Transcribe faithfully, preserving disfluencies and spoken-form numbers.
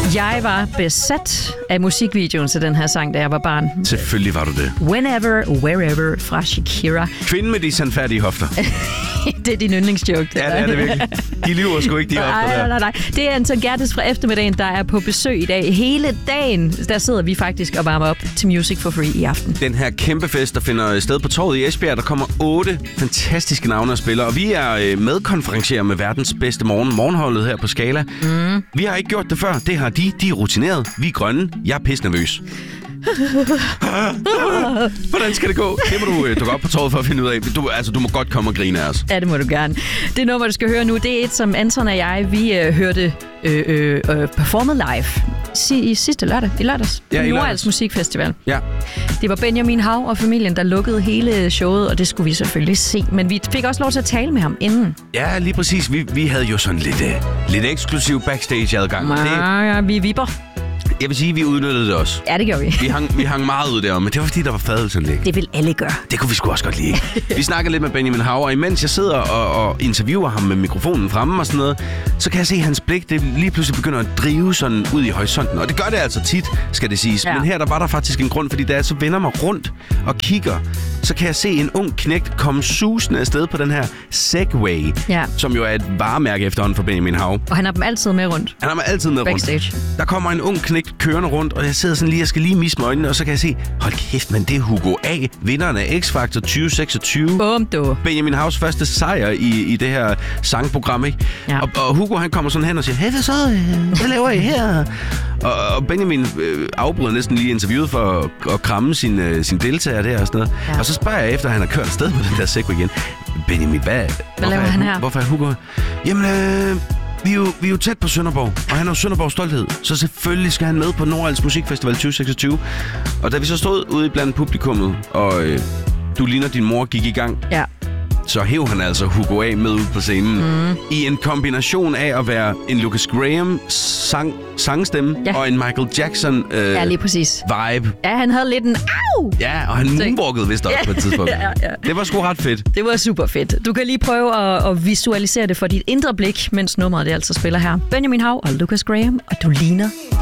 Jeg var besat af musikvideoen til den her sang, da jeg var barn. Selvfølgelig var du det. Whenever, Wherever fra Shakira. Kvinden med de sandfærdige hofter. Det er din yndlingsjoke. Det ja, det er det virkelig. De lyver sgu ikke, de hofter der. Nej, nej, nej. Det er Anton Gertes fra eftermiddagen, der er på besøg i dag. Hele dagen, der sidder vi faktisk og varmer op til Music for Free i aften. Den her kæmpe fest, der finder sted på torvet i Esbjerg, der kommer otte fantastiske navne og spillere. Og vi er medkonferencier med verdens bedste morgen. Morgenholdet her på Skala. Mm. Vi har ikke gjort det før. Det har de. De er rutineret. Vi er grønne. Jeg er pisnervøs. Hvordan skal det gå? Det må du dukke op på torvet for at finde ud af. Du, altså, du må godt komme og grine af os. Ja, det må du gerne. Det nummer, du skal høre nu, det er et, som Anton og jeg, vi øh, hørte øh, øh, øh, performet live si- i sidste lørdag, i lørdags. Ja, i Nordals Musikfestival. Ja. Det var Benjamin Hav og familien, der lukkede hele showet, og det skulle vi selvfølgelig se. Men vi fik også lov til at tale med ham inden. Ja, lige præcis. Vi, vi havde jo sådan lidt, uh, lidt eksklusiv backstage-adgang. Ja, det... ja, vi vipper. Jeg vil sige, at vi udnyttede det også. Ja, det gjorde vi. Vi hang, vi hang meget ud der, men det var fordi, der var fadelsanlæg. Det vil alle gøre. Det kunne vi sgu også godt lide. Vi snakker lidt med Benjamin Hav, og imens jeg sidder og, og interviewer ham med mikrofonen fremme og sådan noget, så kan jeg se, at hans blik det lige pludselig begynder at drive sådan ud i horisonten. Og det gør det altså tit, skal det siges. Ja. Men her der var der faktisk en grund, fordi da jeg så vender mig rundt og kigger, så kan jeg se en ung knægt komme susende afsted på den her Segway, ja. Som jo er et varemærke efterhånden for Benjamin Hav. Og han har dem altid med rundt. Han har dem altid med backstage. Rundt. Der kommer en ung knægt kørende rundt, og jeg sidder sådan lige, jeg skal lige misse med øjnene, og så kan jeg se, hold kæft, men det er Hugo A, vinderen af X-Factor tyve seksogtyve. Bum, du. Benjamin Havs første sejr i, i det her sangprogram, ikke? Ja. Og, og Hugo, han kommer sådan hen og siger, hey, hvad så? Hvad laver I her? Og, og Benjamin øh, afbryder næsten lige interviewet for at, at kramme sin, øh, sin deltager der og sådan noget. Ja. Og så spørger jeg efter, at han har kørt afsted på den der Segway igen. Benjamin, hvad, hvad laver han her? Hvorfor er Hugo? Jamen, øh... Vi er, jo, vi er jo tæt på Sønderborg, og han har Sønderborgs stolthed, så selvfølgelig skal han med på Nordals Musikfestival tyve seksogtyve. Og da vi så stod ude i blandt publikummet, og øh, du ligner din mor gik i gang, ja. Så hæv han altså Hugo A med ud på scenen. Mm. I en kombination af at være en Lucas Graham sang, sangstemme ja. Og en Michael Jackson øh, ja, lige præcis. Vibe. Ja, han havde lidt en au! Ja, og han moonwalkede vist også ja. På et tidspunkt. ja, ja. Det var sgu ret fedt. Det var super fedt. Du kan lige prøve at, at visualisere det for dit indre blik, mens nummeret det altså spiller her. Benjamin Hav og Lucas Graham, og du ligner